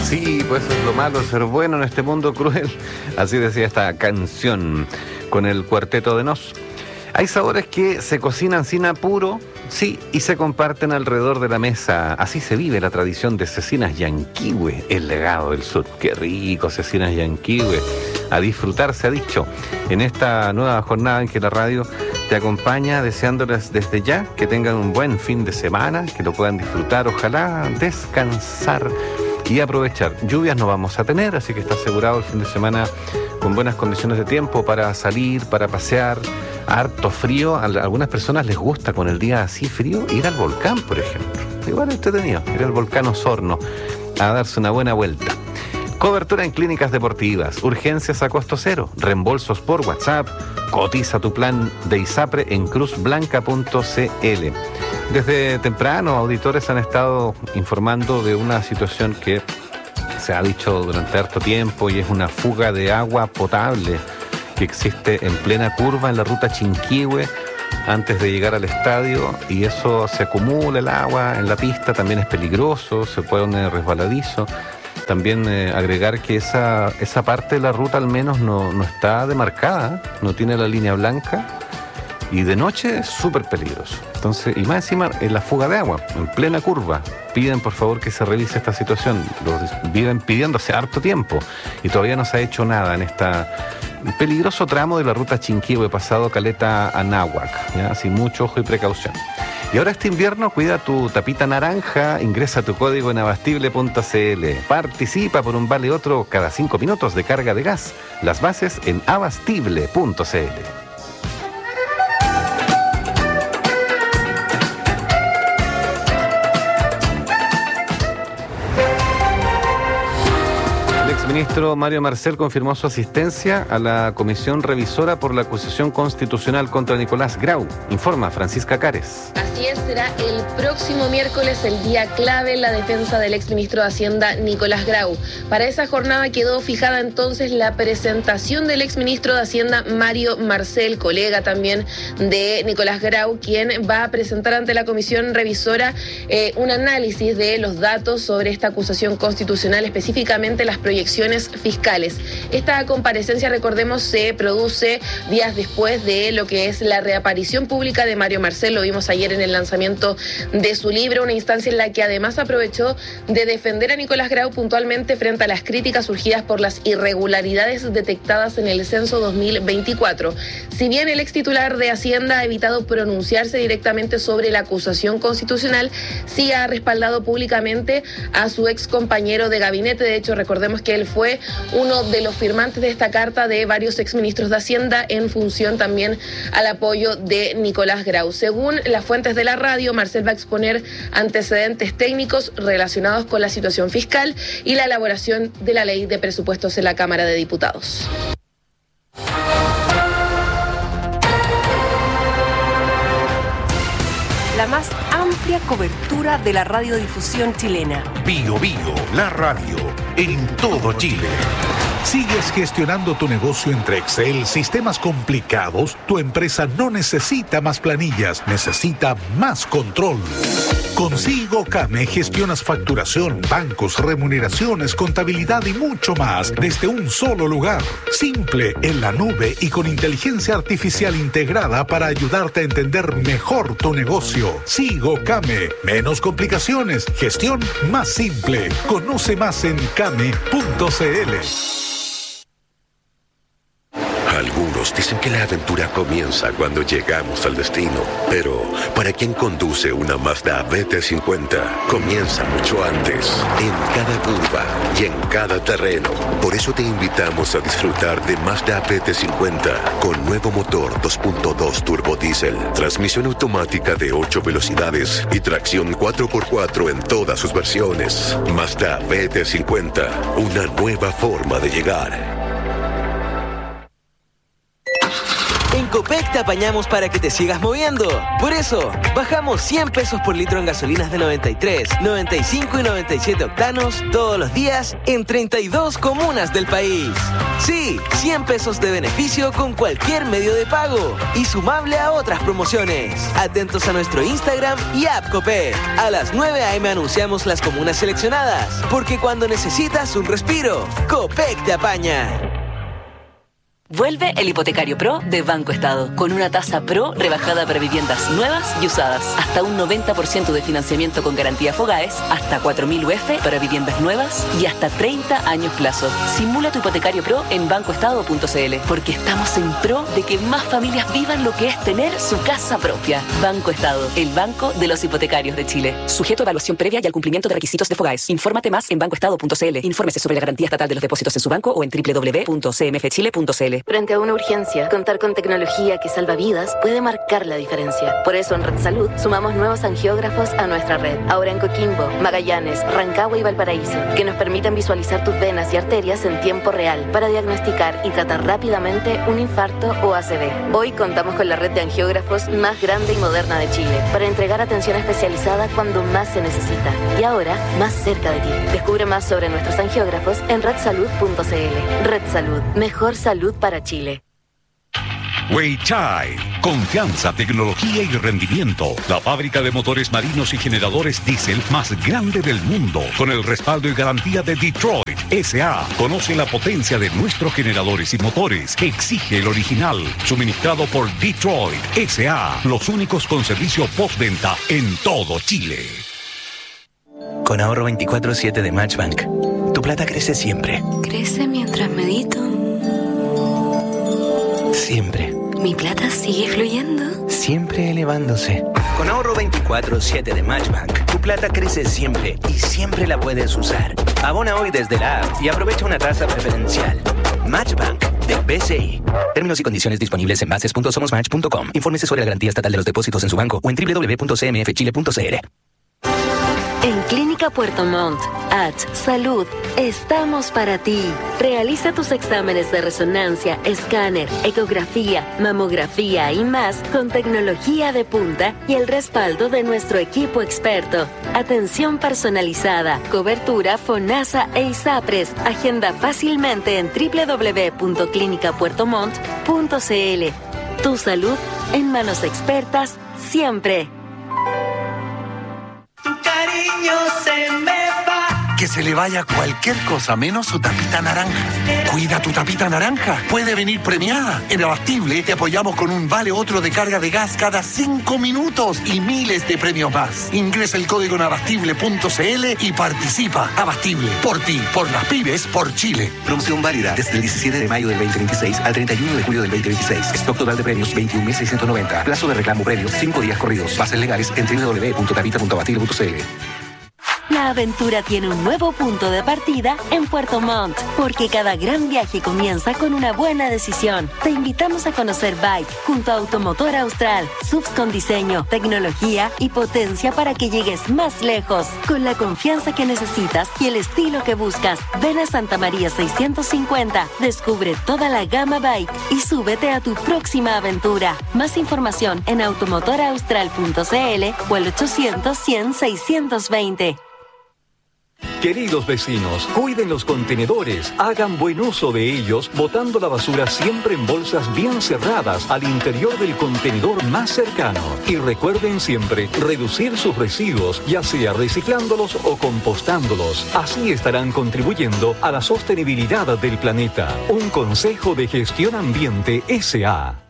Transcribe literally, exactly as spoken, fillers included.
Sí, pues es lo malo, ser bueno en este mundo cruel. Así decía esta canción con el Cuarteto de Nos. Hay sabores que se cocinan sin apuro, sí, y se comparten alrededor de la mesa. Así se vive la tradición de Cecinas Yanquihue, el legado del sur. Qué rico, Cecinas Yanquihue. A disfrutar, se ha dicho, en esta nueva jornada en que la radio te acompaña, deseándoles desde ya que tengan un buen fin de semana, que lo puedan disfrutar, ojalá descansar y aprovechar. Lluvias no vamos a tener, así que está asegurado el fin de semana con buenas condiciones de tiempo para salir, para pasear. Harto frío, a algunas personas les gusta con el día así frío ir al volcán, por ejemplo. Igual entretenido, ir al volcán Osorno a darse una buena vuelta. Cobertura en clínicas deportivas, urgencias a costo cero, reembolsos por WhatsApp, cotiza tu plan de ISAPRE en cruz blanca punto c l. Desde temprano, auditores han estado informando de una situación que se ha dicho durante harto tiempo y es una fuga de agua potable que existe en plena curva en la ruta Chinquihue antes de llegar al estadio, y eso se acumula el agua en la pista, también es peligroso, se pone resbaladizo. También eh, agregar que esa, esa parte de la ruta al menos no, no está demarcada, no tiene la línea blanca, y de noche es súper peligroso. Entonces, y más encima en la fuga de agua, en plena curva. Piden por favor que se revise esta situación. Lo viven pidiendo hace harto tiempo y todavía no se ha hecho nada en esta peligroso tramo de la ruta Chinquihue pasado Caleta a Náhuac, ¿ya? Así mucho ojo y precaución. Y ahora este invierno cuida tu tapita naranja, ingresa tu código en abastible punto c l. Participa por un vale otro cada cinco minutos de carga de gas. Las bases en abastible punto c l. El ministro Mario Marcel confirmó su asistencia a la comisión revisora por la acusación constitucional contra Nicolás Grau. Informa Francisca Cares. Así es, será el próximo miércoles el día clave en la defensa del exministro de Hacienda Nicolás Grau. Para esa jornada quedó fijada entonces la presentación del exministro de Hacienda Mario Marcel, colega también de Nicolás Grau, quien va a presentar ante la comisión revisora eh, un análisis de los datos sobre esta acusación constitucional, específicamente las proyecciones fiscales. Esta comparecencia, recordemos, se produce días después de lo que es la reaparición pública de Mario Marcel. Lo vimos ayer en el lanzamiento de su libro, una instancia en la que además aprovechó de defender a Nicolás Grau puntualmente frente a las críticas surgidas por las irregularidades detectadas en el censo dos mil veinticuatro. Si bien el ex titular de Hacienda ha evitado pronunciarse directamente sobre la acusación constitucional, sí ha respaldado públicamente a su ex compañero de gabinete. De hecho, recordemos que él fue uno de los firmantes de esta carta de varios exministros de Hacienda en función también al apoyo de Nicolás Grau. Según las fuentes de la radio, Marcel va a exponer antecedentes técnicos relacionados con la situación fiscal y la elaboración de la ley de presupuestos en la Cámara de Diputados. La más amplia cobertura de la radiodifusión chilena. Bio Bio, la radio, en todo Chile. ¿Sigues gestionando tu negocio entre Excel, sistemas complicados? Tu empresa no necesita más planillas, necesita más control. Con SigoCame gestionas facturación, bancos, remuneraciones, contabilidad y mucho más desde un solo lugar. Simple, en la nube y con inteligencia artificial integrada para ayudarte a entender mejor tu negocio. SigoCame, menos complicaciones, gestión más simple. Conoce más en came punto c l. Algunos dicen que la aventura comienza cuando llegamos al destino, pero para quien conduce una Mazda B T cincuenta, comienza mucho antes, en cada curva y en cada terreno. Por eso te invitamos a disfrutar de Mazda B T cincuenta con nuevo motor dos punto dos turbo diésel, transmisión automática de ocho velocidades y tracción cuatro por cuatro en todas sus versiones. Mazda B T cincuenta, una nueva forma de llegar. En Copec te apañamos para que te sigas moviendo. Por eso, bajamos cien pesos por litro en gasolinas de noventa y tres, noventa y cinco y noventa y siete octanos todos los días en treinta y dos comunas del país. Sí, cien pesos de beneficio con cualquier medio de pago y sumable a otras promociones. Atentos a nuestro Instagram y app Copec. A las nueve a eme anunciamos las comunas seleccionadas, porque cuando necesitas un respiro, Copec te apaña. Vuelve el Hipotecario Pro de Banco Estado, con una tasa Pro rebajada para viviendas nuevas y usadas. Hasta un noventa por ciento de financiamiento con garantía Fogaes, hasta cuatro mil U F para viviendas nuevas y hasta treinta años plazo. Simula tu Hipotecario Pro en banco estado punto c l, porque estamos en pro de que más familias vivan lo que es tener su casa propia. Banco Estado, el banco de los hipotecarios de Chile. Sujeto a evaluación previa y al cumplimiento de requisitos de Fogaes. Infórmate más en banco estado punto c l. Infórmese sobre la garantía estatal de los depósitos en su banco o en doble u doble u doble u punto c m f chile punto c l. Frente a una urgencia, contar con tecnología que salva vidas puede marcar la diferencia. Por eso en Red Salud sumamos nuevos angiógrafos a nuestra red. Ahora en Coquimbo, Magallanes, Rancagua y Valparaíso, que nos permiten visualizar tus venas y arterias en tiempo real para diagnosticar y tratar rápidamente un infarto o A C V. Hoy contamos con la red de angiógrafos más grande y moderna de Chile para entregar atención especializada cuando más se necesita. Y ahora, más cerca de ti. Descubre más sobre nuestros angiógrafos en red salud punto c l. Red Salud, mejor salud para Chile. Weichai, confianza, tecnología y rendimiento. La fábrica de motores marinos y generadores diésel más grande del mundo, con el respaldo y garantía de Detroit ese a. Conoce la potencia de nuestros generadores y motores. Exige el original, suministrado por Detroit ese a. Los únicos con servicio postventa en todo Chile. Con ahorro veinticuatro siete de Matchbank, tu plata crece siempre. Crece mientras medito. Siempre. ¿Mi plata sigue fluyendo? Siempre elevándose. Con ahorro veinticuatro siete de Matchbank, tu plata crece siempre y siempre la puedes usar. Abona hoy desde la app y aprovecha una tasa preferencial. Matchbank de B C I. Términos y condiciones disponibles en bases punto somos match punto com. Infórmese sobre la garantía estatal de los depósitos en su banco o en doble u doble u doble u punto c m f chile punto c l. En Clínica Puerto Montt, H Salud, estamos para ti. Realiza tus exámenes de resonancia, escáner, ecografía, mamografía y más con tecnología de punta y el respaldo de nuestro equipo experto. Atención personalizada, cobertura FONASA e ISAPRES. Agenda fácilmente en doble u doble u doble u punto clínica puerto montt punto c l. Tu salud en manos expertas siempre. Se me va. Que se le vaya cualquier cosa menos su tapita naranja. Cuida tu tapita naranja. Puede venir premiada. En Abastible te apoyamos con un vale otro de carga de gas cada cinco minutos y miles de premios más. Ingresa el código en abastible punto c l y participa. Abastible. Por ti, por las pymes, por Chile. Promoción válida desde el diecisiete de mayo del veinte veintiséis al treinta y uno de julio del veinte veintiséis. Stock total de premios veintiún mil seiscientos noventa. Plazo de reclamo premios cinco días corridos. Bases legales en doble u doble u doble u punto tapita punto abastible punto c l. La aventura tiene un nuevo punto de partida en Puerto Montt, porque cada gran viaje comienza con una buena decisión. Te invitamos a conocer Bike junto a Automotor Austral, subs con diseño, tecnología y potencia para que llegues más lejos, con la confianza que necesitas y el estilo que buscas. Ven a Santa María seiscientos cincuenta, descubre toda la gama Bike y súbete a tu próxima aventura. Más información en automotor austral punto c l o al ochocientos cien seiscientos veinte. Queridos vecinos, cuiden los contenedores, hagan buen uso de ellos, botando la basura siempre en bolsas bien cerradas al interior del contenedor más cercano. Y recuerden siempre reducir sus residuos, ya sea reciclándolos o compostándolos. Así estarán contribuyendo a la sostenibilidad del planeta. Un consejo de Gestión Ambiente ese a.